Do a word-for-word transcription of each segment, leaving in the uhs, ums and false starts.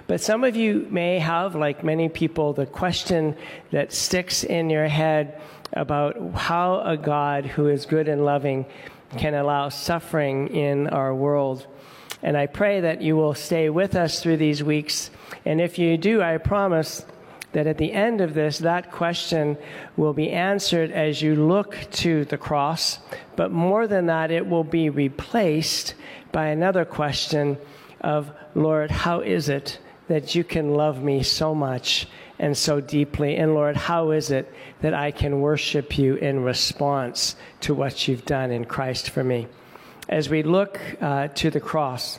But some of you may have, like many people, the question that sticks in your head about how a God who is good and loving can allow suffering in our world. And I pray that you will stay with us through these weeks. And if you do, I promise that at the end of this, that question will be answered as you look to the cross. But more than that, it will be replaced by another question of, Lord, how is it that you can love me so much and so deeply? And Lord, how is it that I can worship you in response to what you've done in Christ for me? As we look uh, to the cross,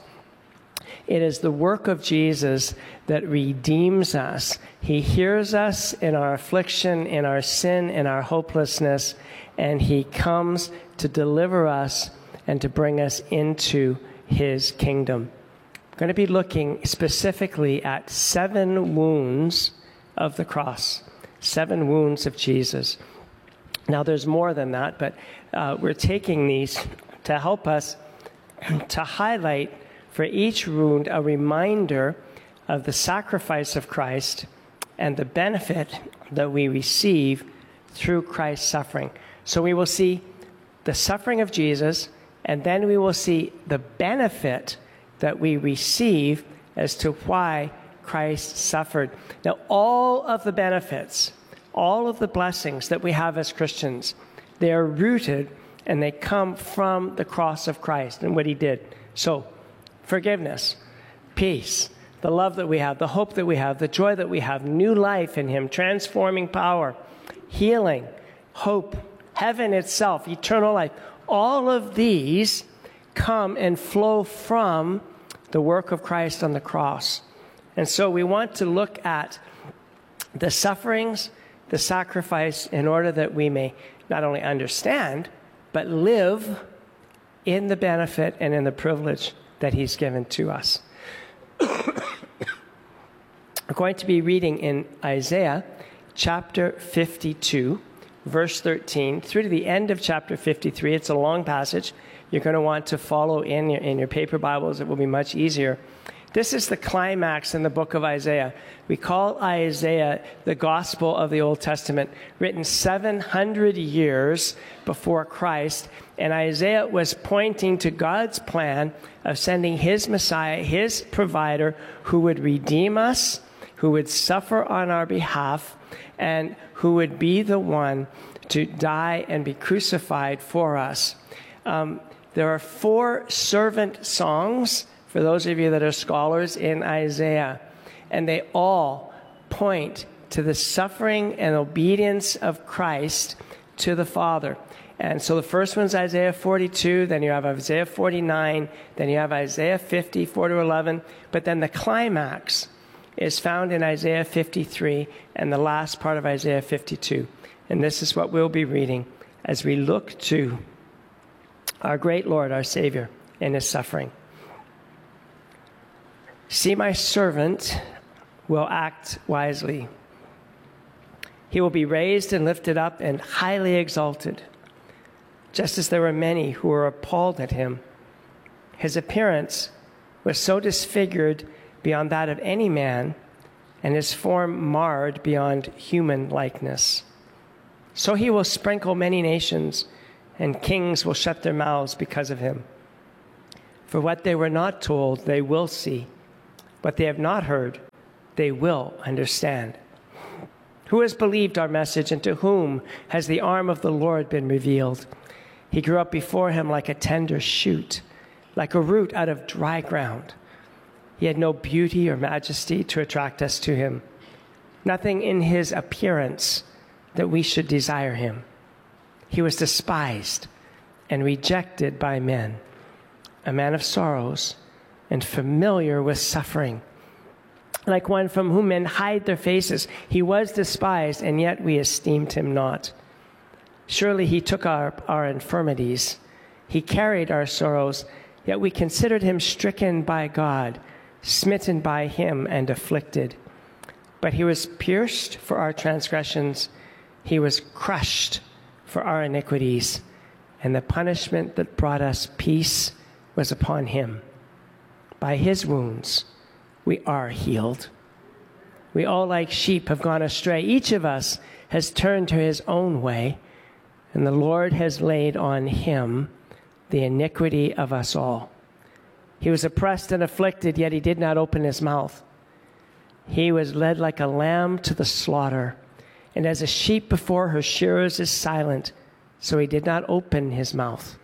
it is the work of Jesus that redeems us. He hears us in our affliction, in our sin, in our hopelessness, and he comes to deliver us and to bring us into his kingdom. I'm going to be looking specifically at seven wounds of the cross, seven wounds of Jesus. Now, there's more than that, but uh, we're taking these to help us to highlight for each wound a reminder of the sacrifice of Christ and the benefit that we receive through Christ's suffering. So we will see the suffering of Jesus, and then we will see the benefit that we receive as to why Christ suffered. Now, all of the benefits, all of the blessings that we have as Christians, they are rooted and they come from the cross of Christ and what he did. So, forgiveness, peace, the love that we have, the hope that we have, the joy that we have, new life in him, transforming power, healing, hope, heaven itself, eternal life. All of these come and flow from the work of Christ on the cross. And so we want to look at the sufferings, the sacrifice, in order that we may not only understand, but live in the benefit and in the privilege that he's given to us. We're going to be reading in Isaiah chapter fifty-two, verse thirteen, through to the end of chapter fifty-three. It's a long passage. You're going to want to follow in your, in your paper Bibles. It will be much easier. This is the climax in the book of Isaiah. We call Isaiah the gospel of the Old Testament, written seven hundred years before Christ. And Isaiah was pointing to God's plan of sending his Messiah, his provider, who would redeem us, who would suffer on our behalf, and who would be the one to die and be crucified for us. Um, there are four servant songs, for those of you that are scholars, in Isaiah, and they all point to the suffering and obedience of Christ to the Father. And so the first one's Isaiah forty-two, then you have Isaiah forty-nine, then you have Isaiah fifty, four to eleven, but then the climax is found in Isaiah fifty-three and the last part of Isaiah fifty-two. And this is what we'll be reading as we look to our great Lord, our Savior, in his suffering. See, my servant will act wisely. He will be raised and lifted up and highly exalted, just as there were many who were appalled at him. His appearance was so disfigured beyond that of any man, and his form marred beyond human likeness. So he will sprinkle many nations, and kings will shut their mouths because of him. For what they were not told, they will see. What they have not heard, they will understand. Who has believed our message, and to whom has the arm of the Lord been revealed? He grew up before him like a tender shoot, like a root out of dry ground. He had no beauty or majesty to attract us to him, nothing in his appearance that we should desire him. He was despised and rejected by men, a man of sorrows and familiar with suffering. Like one from whom men hide their faces, he was despised, and yet we esteemed him not. Surely he took our, our infirmities. He carried our sorrows, yet we considered him stricken by God, smitten by him and afflicted. But he was pierced for our transgressions. He was crushed for our iniquities. And the punishment that brought us peace was upon him. By his wounds we are healed. We all, like sheep, have gone astray. Each of us has turned to his own way, and the Lord has laid on him the iniquity of us all. He was oppressed and afflicted, yet he did not open his mouth. He was led like a lamb to the slaughter, and as a sheep before her shearers is silent, so he did not open his mouth.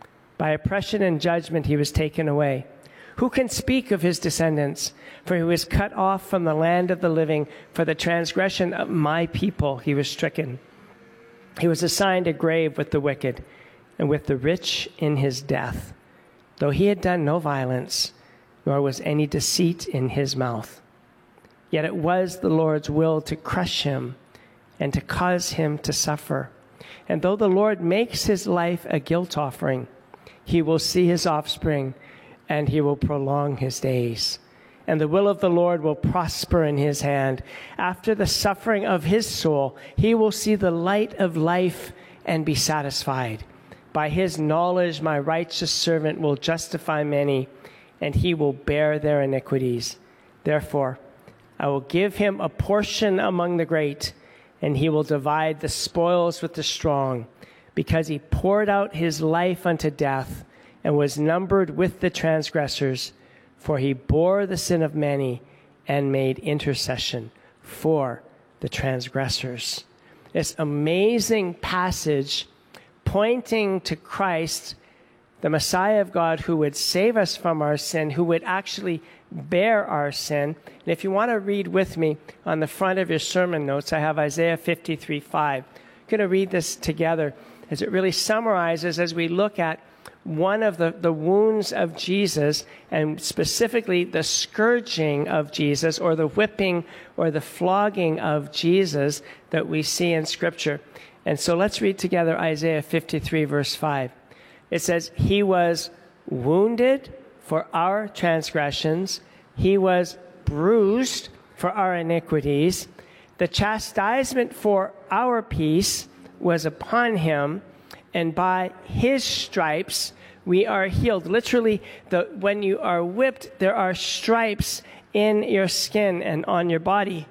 By oppression and judgment he was taken away. Who can speak of his descendants? For he was cut off from the land of the living. For the transgression of my people he was stricken. He was assigned a grave with the wicked, and with the rich in his death, though he had done no violence, nor was any deceit in his mouth. Yet it was the Lord's will to crush him and to cause him to suffer. And though the Lord makes his life a guilt offering, he will see his offspring, and he will prolong his days. And the will of the Lord will prosper in his hand. After the suffering of his soul, he will see the light of life and be satisfied. By his knowledge, my righteous servant will justify many, and he will bear their iniquities. Therefore, I will give him a portion among the great, and he will divide the spoils with the strong, because he poured out his life unto death and was numbered with the transgressors. For he bore the sin of many and made intercession for the transgressors. This amazing passage pointing to Christ, the Messiah of God, who would save us from our sin, who would actually bear our sin. And if you want to read with me on the front of your sermon notes, I have Isaiah fifty-three five. I'm going to read this together as it really summarizes as we look at one of the, the wounds of Jesus, and specifically the scourging of Jesus, or the whipping or the flogging of Jesus that we see in Scripture. And so let's read together Isaiah fifty-three, verse five. It says, he was wounded for our transgressions. He was bruised for our iniquities. The chastisement for our peace was upon him, and by his stripes we are healed. Literally, the, when you are whipped, there are stripes in your skin and on your body.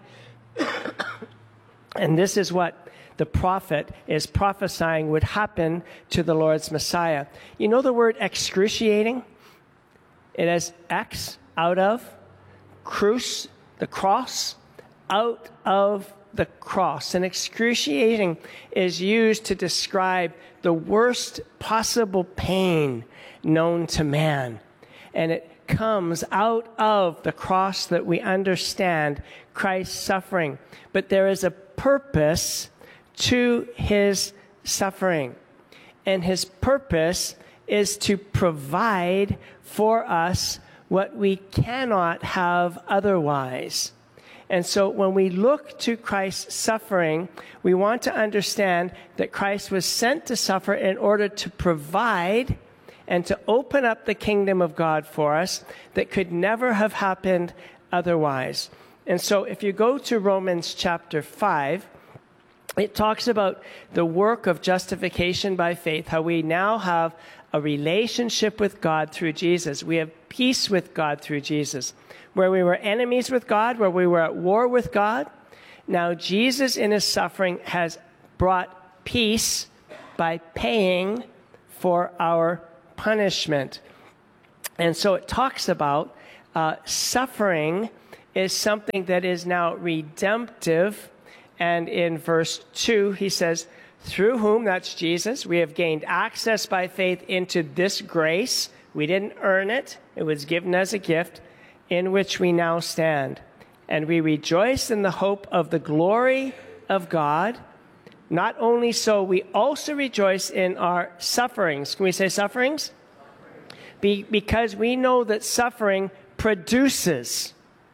And this is what the prophet is prophesying would happen to the Lord's Messiah. You know the word excruciating? It has X, out of, crus, the cross, out of the cross. And excruciating is used to describe the worst possible pain known to man. And it comes out of the cross that we understand Christ's suffering. But there is a purpose to his suffering. And his purpose is to provide for us what we cannot have otherwise. And so when we look to Christ's suffering, we want to understand that Christ was sent to suffer in order to provide and to open up the kingdom of God for us that could never have happened otherwise. And so if you go to Romans chapter five, it talks about the work of justification by faith, how we now have a relationship with God through Jesus. We have peace with God through Jesus. Where we were enemies with God, where we were at war with God, now Jesus in his suffering has brought peace by paying for our punishment. And so it talks about uh, suffering is something that is now redemptive. And in verse two, he says, through whom, that's Jesus, we have gained access by faith into this grace. We didn't earn it. It was given as a gift, in which we now stand. And we rejoice in the hope of the glory of God. Not only so, we also rejoice in our sufferings. Can we say sufferings? Be, because we know that suffering produces.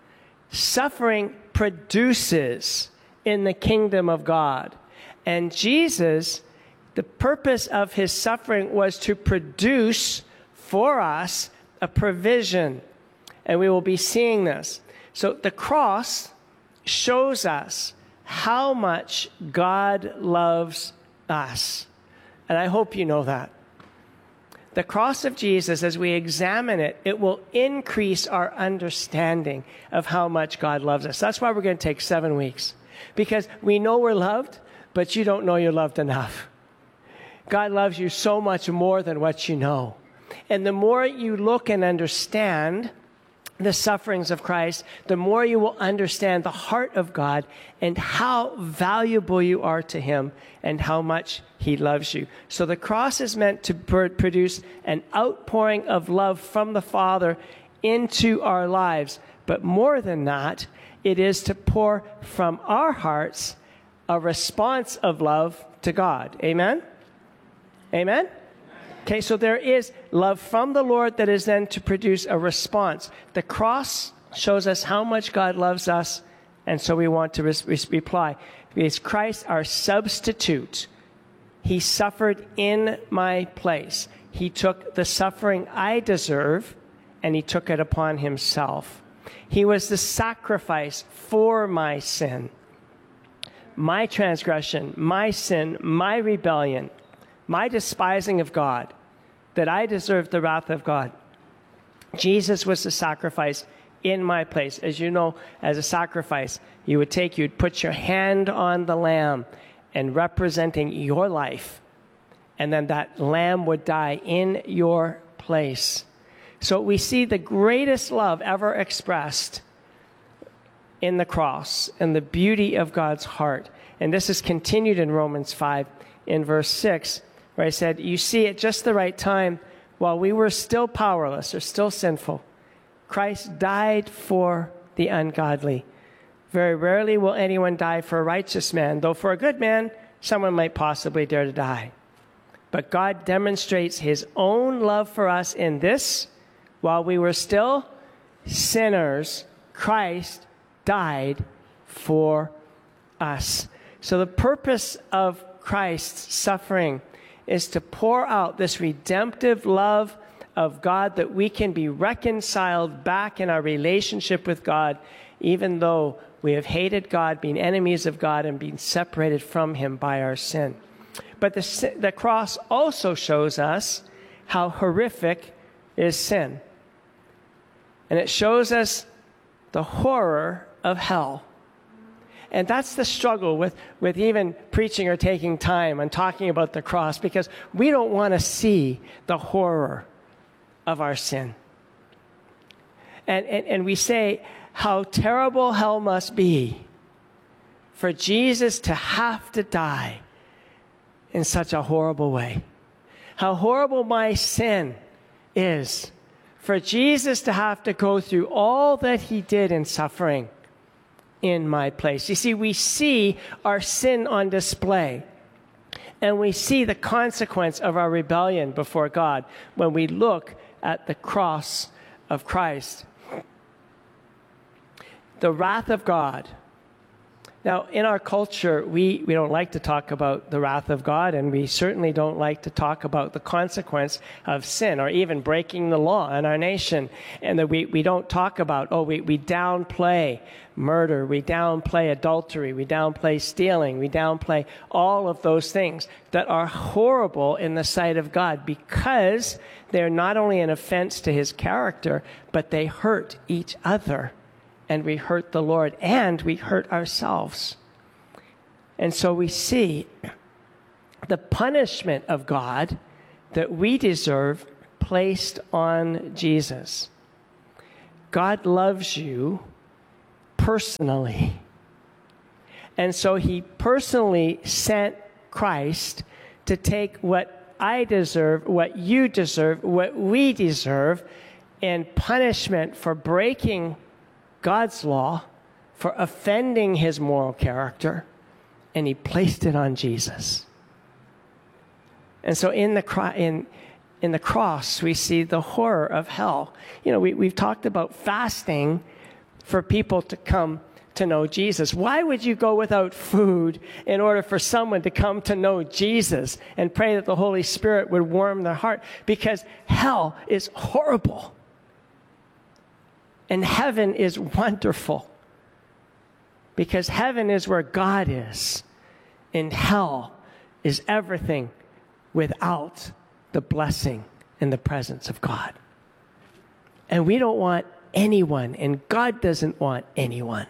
Suffering produces in the kingdom of God. And Jesus, the purpose of his suffering was to produce for us a provision. And we will be seeing this. So the cross shows us how much God loves us. And I hope you know that. the cross of Jesus, as we examine it, it will increase our understanding of how much God loves us. That's why we're going to take seven weeks. Because we know we're loved, but you don't know you're loved enough. God loves you so much more than what you know. And the more you look and understand the sufferings of Christ, the more you will understand the heart of God and how valuable you are to him and how much he loves you. So the cross is meant to produce an outpouring of love from the Father into our lives. But more than that, it is to pour from our hearts a response of love to God. Amen? Amen? Okay, so there is love from the Lord that is then to produce a response. The cross shows us how much God loves us, and so we want to res- res- reply. Because Christ, our substitute, he suffered in my place. He took the suffering I deserve, and he took it upon himself. He was the sacrifice for my sin, my transgression, my sin, my rebellion, my despising of God, that I deserved the wrath of God. Jesus was the sacrifice in my place. As you know, as a sacrifice, you would take, you'd put your hand on the lamb and representing your life, and then that lamb would die in your place. So we see the greatest love ever expressed in the cross and the beauty of God's heart. And this is continued in Romans five in verse six, where I said, you see, at just the right time, while we were still powerless or still sinful, Christ died for the ungodly. Very rarely will anyone die for a righteous man, though for a good man, someone might possibly dare to die. But God demonstrates his own love for us in this: while we were still sinners, Christ died for us. So the purpose of Christ's suffering is to pour out this redemptive love of God, that we can be reconciled back in our relationship with God, even though we have hated God, been enemies of God, and been separated from him by our sin. But the, the cross also shows us how horrific is sin. And it shows us the horror of hell. And that's the struggle with, with even preaching or taking time and talking about the cross, because we don't want to see the horror of our sin. And, and, and we say how terrible hell must be for Jesus to have to die in such a horrible way. How horrible my sin is for Jesus to have to go through all that he did in suffering in my place. You see, we see our sin on display, and we see the consequence of our rebellion before God when we look at the cross of Christ. The wrath of God. Now, in our culture, we, we don't like to talk about the wrath of God, and we certainly don't like to talk about the consequence of sin or even breaking the law in our nation. And that we, we don't talk about, oh, we, we downplay murder, we downplay adultery, we downplay stealing, we downplay all of those things that are horrible in the sight of God, because they're not only an offense to his character, but they hurt each other. And we hurt the Lord, and we hurt ourselves. And so we see the punishment of God that we deserve placed on Jesus. God loves you personally. And so he personally sent Christ to take what I deserve, what you deserve, what we deserve, in punishment for breaking God's law, for offending his moral character, and he placed it on Jesus. And so in the cro- in in the cross, we see the horror of hell. You know, we, we've talked about fasting for people to come to know Jesus. Why would you go without food in order for someone to come to know Jesus and pray that the Holy Spirit would warm their heart? Because hell is horrible. And heaven is wonderful, because heaven is where God is, and hell is everything without the blessing in the presence of God. And we don't want anyone, and God doesn't want anyone,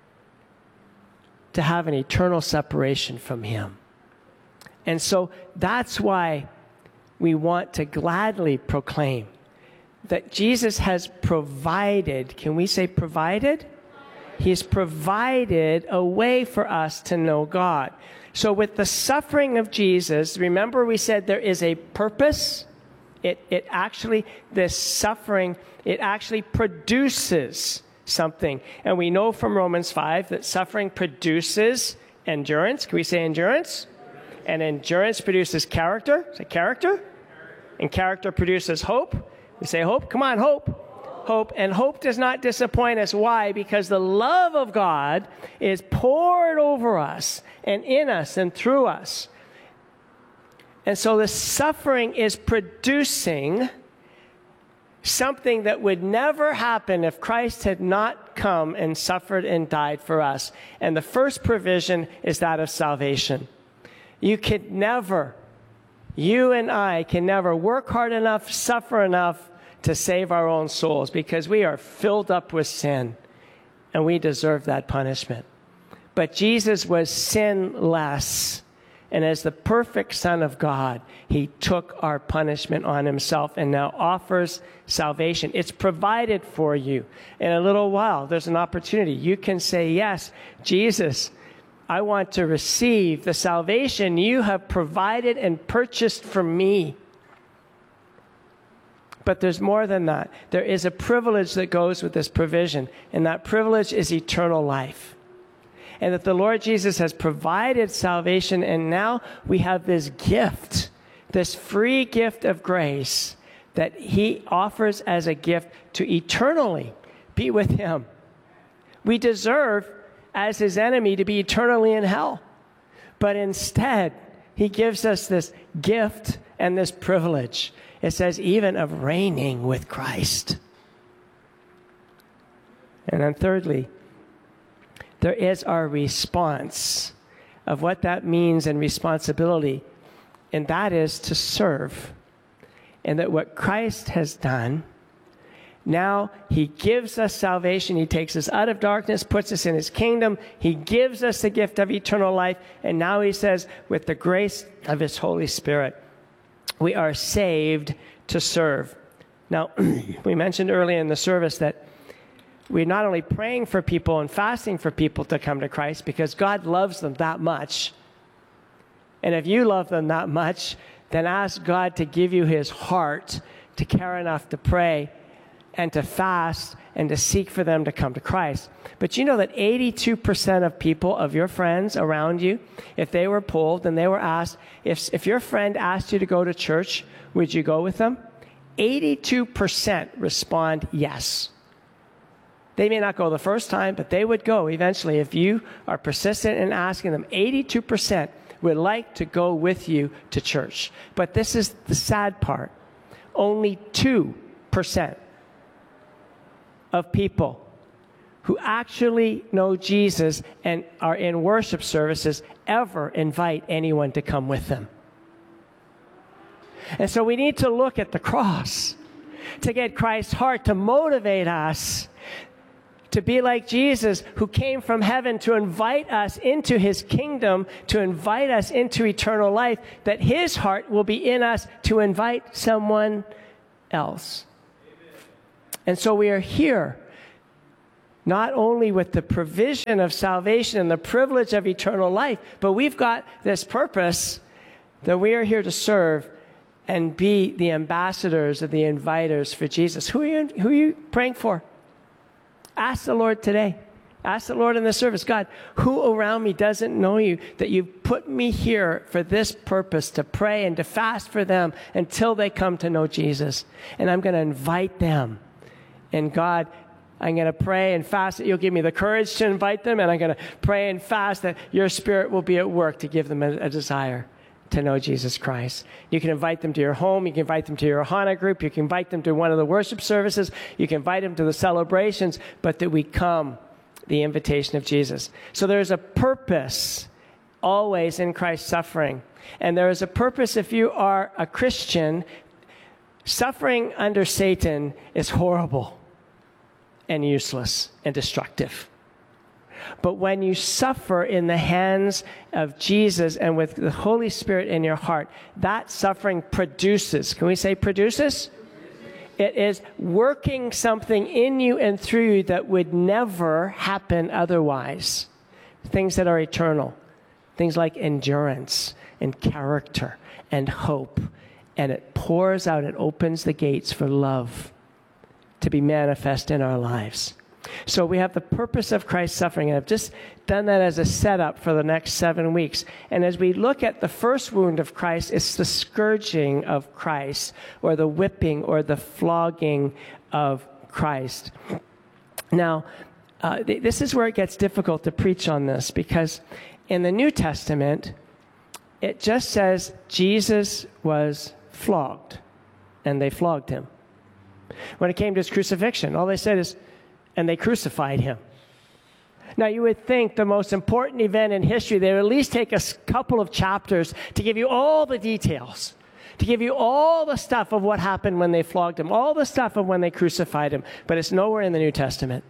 to have an eternal separation from him. And so that's why we want to gladly proclaim that Jesus has provided, can we say provided? He's provided a way for us to know God. So with the suffering of Jesus, remember we said there is a purpose. It, it actually, this suffering, it actually produces something. And we know from Romans five that suffering produces endurance. Can we say endurance? And endurance produces character. Say character. And character produces hope. We say hope. Come on, hope. Hope. And hope does not disappoint us. Why? Because the love of God is poured over us and in us and through us. And so the suffering is producing something that would never happen if Christ had not come and suffered and died for us. And the first provision is that of salvation. You could never, you and I can never work hard enough, suffer enough to save our own souls, because we are filled up with sin and we deserve that punishment. But Jesus was sinless. And as the perfect Son of God, he took our punishment on himself and now offers salvation. It's provided for you. In a little while, there's an opportunity. You can say, yes, Jesus, I want to receive the salvation you have provided and purchased for me. But there's more than that. There is a privilege that goes with this provision, and that privilege is eternal life. And that the Lord Jesus has provided salvation, and now we have this gift, this free gift of grace that he offers as a gift to eternally be with him. We deserve, as his enemy, to be eternally in hell. But instead, he gives us this gift and this privilege. It says even of reigning with Christ. And then thirdly, there is our response of what that means and responsibility, and that is to serve. And that what Christ has done, now he gives us salvation. He takes us out of darkness, puts us in his kingdom. He gives us the gift of eternal life. And now he says, with the grace of his Holy Spirit, we are saved to serve. Now, we mentioned earlier in the service that we're not only praying for people and fasting for people to come to Christ because God loves them that much. And if you love them that much, then ask God to give you his heart to care enough to pray and to fast and to seek for them to come to Christ. But you know that eighty-two percent of people, of your friends around you, if they were polled and they were asked, if, if your friend asked you to go to church, would you go with them? eighty-two percent respond yes. They may not go the first time, but they would go eventually. If you are persistent in asking them, eighty-two percent would like to go with you to church. But this is the sad part. Only two percent of people who actually know Jesus and are in worship services ever invite anyone to come with them. And so we need to look at the cross to get Christ's heart to motivate us to be like Jesus, who came from heaven to invite us into his kingdom, to invite us into eternal life, that his heart will be in us to invite someone else. Amen. And so we are here not only with the provision of salvation and the privilege of eternal life, but we've got this purpose that we are here to serve and be the ambassadors or the inviters for Jesus. Who are you, who are you praying for? Ask the Lord today. Ask the Lord in the service, God, who around me doesn't know you, that you've put me here for this purpose, to pray and to fast for them until they come to know Jesus. And I'm going to invite them. And God, I'm going to pray and fast that you'll give me the courage to invite them, and I'm going to pray and fast that your Spirit will be at work to give them a, a desire to know Jesus Christ. You can invite them to your home. You can invite them to your Ohana group. You can invite them to one of the worship services. You can invite them to the celebrations, but that we come the invitation of Jesus. So there's a purpose always in Christ's suffering. And there is a purpose if you are a Christian Suffering under Satan is horrible and useless and destructive. But when you suffer in the hands of Jesus and with the Holy Spirit in your heart, that suffering produces, can we say produces? It is working something in you and through you that would never happen otherwise. Things that are eternal. Things like endurance and character and hope. And it pours out, it opens the gates for love to be manifest in our lives. So we have the purpose of Christ's suffering, and I've just done that as a setup for the next seven weeks. And as we look at the first wound of Christ, it's the scourging of Christ, or the whipping, or the flogging of Christ. Now, uh, th- this is where it gets difficult to preach on this, because in the New Testament, it just says Jesus was flogged, and they flogged him. When it came to his crucifixion, all they said is, and they crucified him. Now, you would think the most important event in history, they would at least take a couple of chapters to give you all the details, to give you all the stuff of what happened when they flogged him, all the stuff of when they crucified him, but it's nowhere in the New Testament.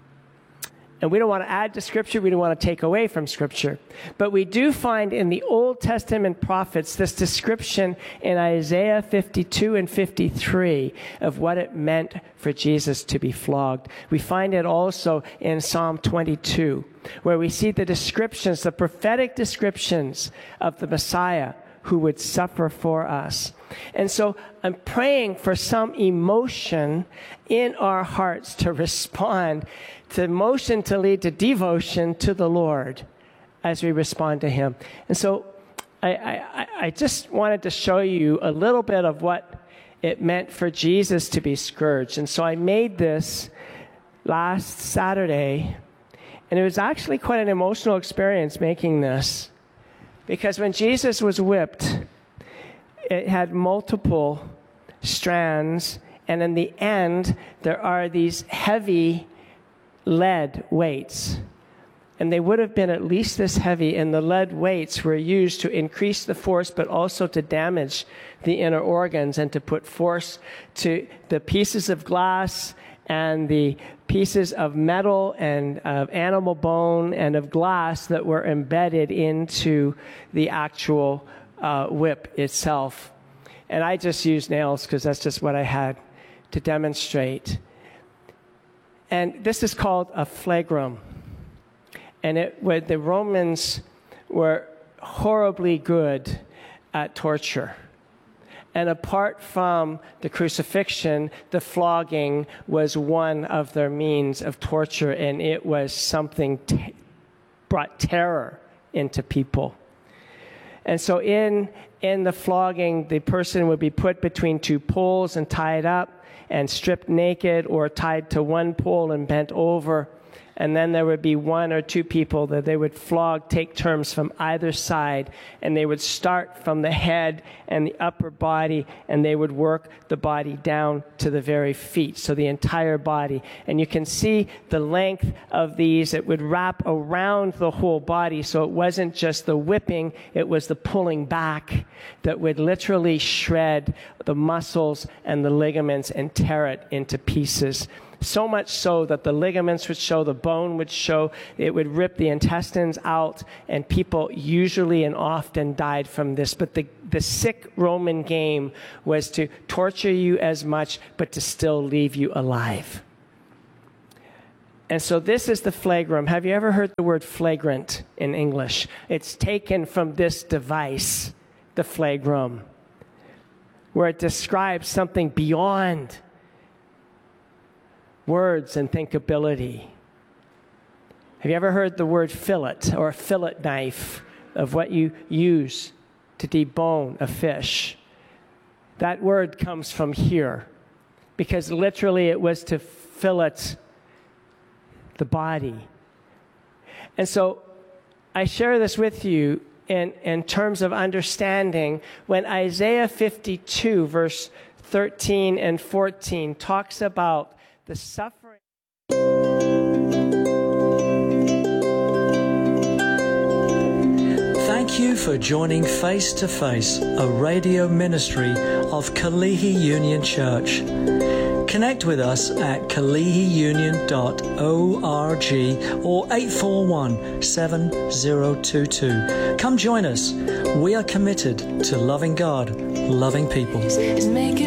And we don't want to add to Scripture, we don't want to take away from Scripture. But we do find in the Old Testament prophets this description in Isaiah fifty-two and fifty-three of what it meant for Jesus to be flogged. We find it also in Psalm twenty-two, where we see the descriptions, the prophetic descriptions of the Messiah who would suffer for us. And so I'm praying for some emotion in our hearts to respond, to emotion to lead to devotion to the Lord as we respond to him. And so I, I, I just wanted to show you a little bit of what it meant for Jesus to be scourged. And so I made this last Saturday, and it was actually quite an emotional experience making this. Because when Jesus was whipped, it had multiple strands, and in the end, there are these heavy lead weights. And they would have been at least this heavy, and the lead weights were used to increase the force, but also to damage the inner organs and to put force to the pieces of glass and the pieces of metal and of animal bone and of glass that were embedded into the actual uh, whip itself. And I just used nails because that's just what I had to demonstrate. And this is called a flagrum. And it, where the Romans were horribly good at torture. And apart from the crucifixion, the flogging was one of their means of torture, and it was something t- brought terror into people. And so in, in the flogging, the person would be put between two poles and tied up and stripped naked, or tied to one pole and bent over. And then there would be one or two people that they would flog, take turns from either side, and they would start from the head and the upper body, and they would work the body down to the very feet, so the entire body. And you can see the length of these. It would wrap around the whole body, so it wasn't just the whipping, it was the pulling back that would literally shred the muscles and the ligaments and tear it into pieces. So much so that the ligaments would show, the bone would show, it would rip the intestines out, and people usually and often died from this. But the, the sick Roman game was to torture you as much, but to still leave you alive. And so this is the flagrum. Have you ever heard the word flagrant in English? It's taken from this device, the flagrum, where it describes something beyond words and thinkability. Have you ever heard the word fillet or a fillet knife, of what you use to debone a fish? That word comes from here, because literally it was to fillet the body. And so I share this with you in, in terms of understanding when Isaiah fifty-two, verse thirteen and fourteen, talks about the suffering. Thank you for joining Face to Face, a radio ministry of Kalihi Union Church. Connect with us at kalihi union dot org or eight four one, seven zero two two. Come join us. We are committed to loving God, loving people. Is making